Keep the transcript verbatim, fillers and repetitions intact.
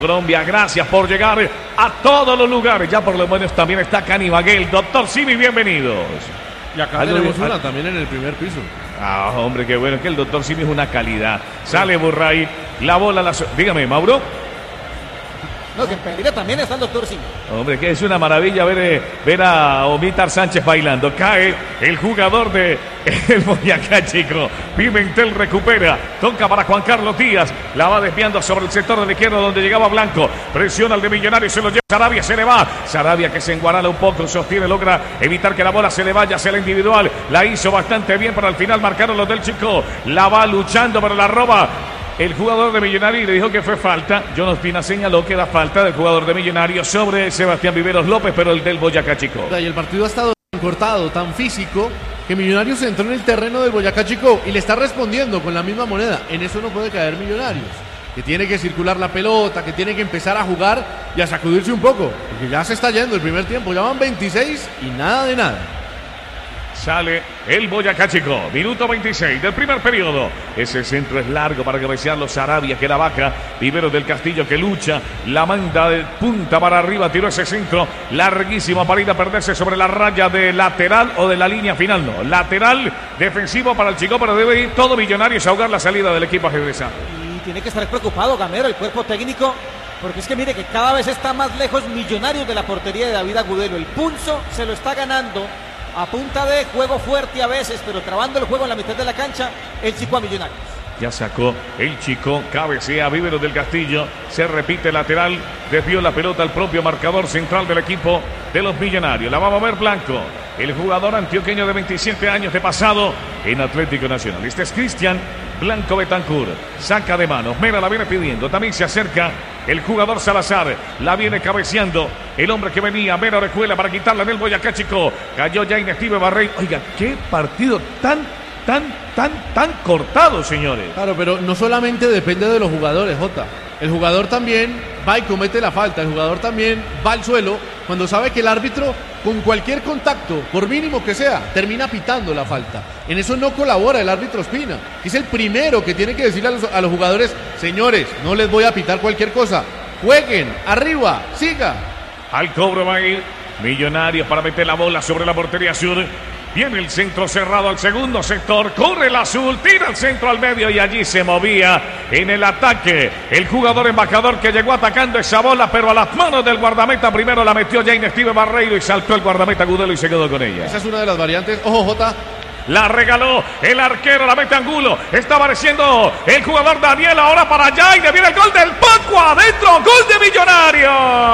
Colombia, gracias por llegar a todos los lugares. Ya por lo menos también está Cani Baguel. Doctor Simi, bienvenidos. Y acá tenemos una también en el primer piso. Ah, hombre, qué bueno, es que el doctor Simi es una calidad. Sale Burray, la bola, la... dígame, Mauro. No, que en peligro también está el doctor Simi. Hombre, que es una maravilla ver, eh, ver a Omitar Sánchez bailando. Cae el jugador de el Boyacá Chico. Pimentel recupera. Toca para Juan Carlos Díaz. La va desviando sobre el sector de la izquierda donde llegaba Blanco. Presiona al de Millonarios, se lo lleva Sarabia, se le va. Sarabia que se enguarala un poco, sostiene, logra evitar que la bola se le vaya hacia la individual. La hizo bastante bien, pero al final marcaron los del Chico. La va luchando, pero la roba el jugador de Millonarios y le dijo que fue falta. John Ospina señaló que da falta del jugador de Millonarios sobre Sebastián Viveros López, pero el del Boyacá Chico. Y el partido ha estado tan cortado, tan físico, que Millonarios entró en el terreno del Boyacá Chico y le está respondiendo con la misma moneda. En eso no puede caer Millonarios, que tiene que circular la pelota, que tiene que empezar a jugar y a sacudirse un poco, porque ya se está yendo el primer tiempo, ya van veintiséis y nada de nada. Sale el Boyacá Chico, minuto veintiséis del primer periodo. Ese centro es largo para cabecearlo. Sarabia que la baja. Viveros del Castillo que lucha. La manda de punta para arriba. Tiró ese centro larguísimo para ir a perderse sobre la raya de lateral o de la línea final. No, lateral defensivo para el Chico, pero debe ir todo Millonarios a ahogar la salida del equipo ajedrezado. Y tiene que estar preocupado Gamero, el cuerpo técnico, porque es que mire que cada vez está más lejos Millonarios de la portería de David Agudelo. El pulso se lo está ganando a punta de juego fuerte a veces, pero trabando el juego en la mitad de la cancha, el Chico a Millonarios. Ya sacó el Chico, cabecea Viveros del Castillo, se repite lateral, desvió la pelota al propio marcador central del equipo de los Millonarios. La va a mover Blanco, el jugador antioqueño de veintisiete años de pasado en Atlético Nacional. Este es Cristian Blanco Betancur, saca de manos, Mera la viene pidiendo, también se acerca el jugador Salazar, la viene cabeceando el hombre que venía, Mera recuela para quitarla del Boyacá Chico, cayó ya Inestime Barrey. Oiga, qué partido tan, tan, tan, tan cortado, señores. Claro, pero no solamente depende de los jugadores, Jota. El jugador también va y comete la falta, el jugador también va al suelo cuando sabe que el árbitro, con cualquier contacto, por mínimo que sea, termina pitando la falta. En eso no colabora el árbitro Ospina, que es el primero que tiene que decirle a los, a los jugadores: señores, no les voy a pitar cualquier cosa, jueguen, arriba, siga. Al cobro va a ir Millonarios para meter la bola sobre la portería sur. Viene el centro cerrado al segundo sector, corre el azul, tira el centro al medio y allí se movía en el ataque el jugador embajador que llegó atacando esa bola, pero a las manos del guardameta primero la metió ya Inestime Barreiro y saltó el guardameta Agudelo y se quedó con ella. Esa es una de las variantes. Ojo, Jota. La regaló el arquero, la mete Angulo. Está apareciendo el jugador Daniel ahora para allá y le viene el gol del Paco adentro, gol de Millonarios.